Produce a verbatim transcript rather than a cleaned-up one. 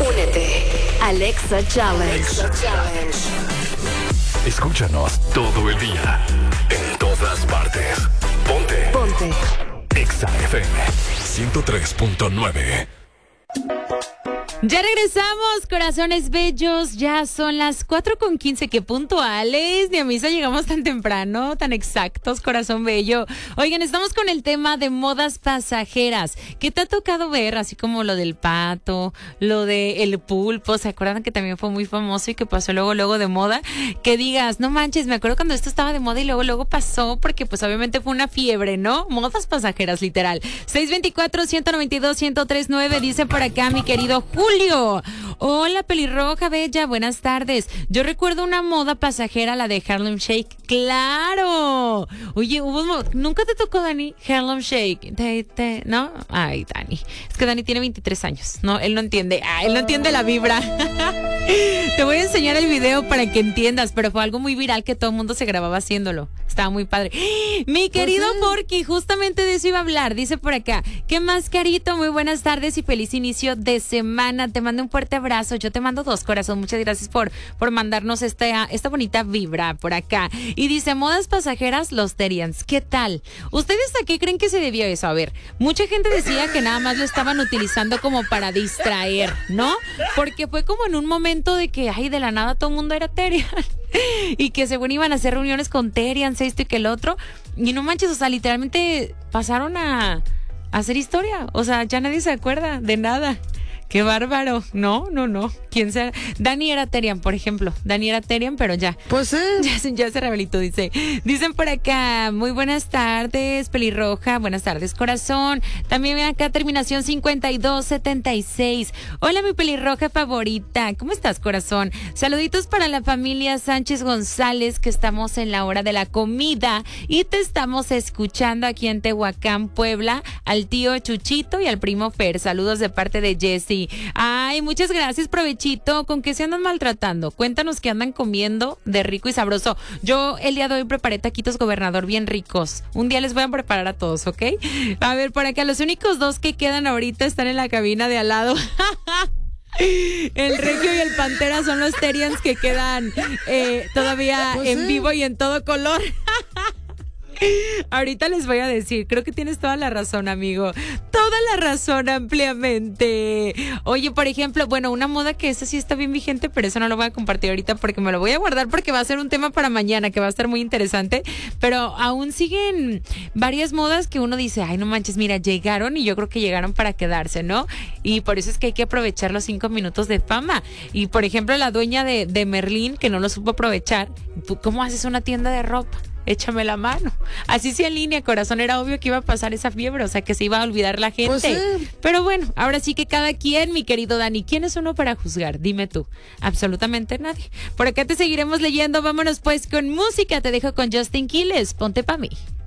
Únete al Exa Challenge. Exa Challenge. Escúchanos todo el día, en todas partes. Ponte. Ponte. Exa F M ciento tres punto nueve. Ya regresamos, corazones bellos. Ya son las cuatro con quince. Qué puntuales. Ni a misa llegamos tan temprano, tan exactos, corazón bello. Oigan, estamos con el tema de modas pasajeras. ¿Qué te ha tocado ver? Así como lo del pato, lo del pulpo. ¿Se acuerdan que también fue muy famoso y que pasó luego, luego de moda? Que digas, no manches, me acuerdo cuando esto estaba de moda y luego, luego pasó, porque pues obviamente fue una fiebre, ¿no? Modas pasajeras, literal. seis dos cuatro, uno nueve dos, uno cero tres nueve. Dice por acá mi querido Julio. Julio. Hola, pelirroja bella, buenas tardes. Yo recuerdo una moda pasajera, la de Harlem Shake. ¡Claro! Oye, hubo, ¿nunca te tocó, Dani, Harlem Shake? Te, te, ¿no? Ay, Dani. Es que Dani tiene veintitrés años. No, él no entiende. Ah, él no entiende la vibra. Te voy a enseñar el video para que entiendas, pero fue algo muy viral que todo el mundo se grababa haciéndolo. Estaba muy padre. Mi querido Porky, justamente de eso iba a hablar. Dice por acá, ¿qué más, Carito? Muy buenas tardes y feliz inicio de semana. Te mando un fuerte abrazo. Yo te mando dos, corazón. Muchas gracias por, por mandarnos esta, esta bonita vibra por acá. Y dice, modas pasajeras, los Terians. ¿Qué tal? ¿Ustedes a qué creen que se debió eso? A ver, mucha gente decía que nada más lo estaban utilizando como para distraer, ¿no? Porque fue como en un momento de que, ay, de la nada todo el mundo era Terian. Y que según iban a hacer reuniones con Terians, esto y que el otro. Y no manches, o sea, literalmente pasaron a, a hacer historia. O sea, ya nadie se acuerda de nada. ¡Qué bárbaro! No, no, no. ¿Quién sea? Dani era Terian, por ejemplo. Dani era Terian, pero ya. Pues sí. Ya, ya se rehabilitó, dice. Dicen por acá, muy buenas tardes, pelirroja. Buenas tardes, corazón. También ven acá, terminación cincuenta y dos setenta y seis. Hola, mi pelirroja favorita. ¿Cómo estás, corazón? Saluditos para la familia Sánchez González, que estamos en la hora de la comida y te estamos escuchando aquí en Tehuacán, Puebla. Al tío Chuchito y al primo Fer. Saludos de parte de Jessy. Ay, muchas gracias, provechito. ¿Con qué se andan maltratando? Cuéntanos qué andan comiendo de rico y sabroso. Yo el día de hoy preparé taquitos gobernador bien ricos. Un día les voy a preparar a todos, ¿ok? A ver, por acá los únicos dos que quedan ahorita están en la cabina de al lado. El Regio y el Pantera son los Terians que quedan eh, todavía pues en sí. vivo y en todo color. Ahorita les voy a decir, creo que tienes toda la razón, amigo. Toda la razón, ampliamente. Oye, por ejemplo, bueno, una moda que esa sí está bien vigente, pero eso no lo voy a compartir ahorita porque me lo voy a guardar porque va a ser un tema para mañana que va a estar muy interesante. Pero aún siguen varias modas que uno dice, ay, no manches, mira, llegaron y yo creo que llegaron para quedarse, ¿no? Y por eso es que hay que aprovechar los cinco minutos de fama. Y por ejemplo, la dueña de, de Merlín, que no lo supo aprovechar, ¿cómo haces una tienda de ropa? Échame la mano. Así sí en línea, corazón, era obvio que iba a pasar esa fiebre, o sea que se iba a olvidar la gente. Pues sí. Pero bueno, ahora sí que cada quien, mi querido Dani, ¿quién es uno para juzgar? Dime tú. Absolutamente nadie. Por acá te seguiremos leyendo. Vámonos pues con música. Te dejo con Justin Quiles. Ponte pa' mí.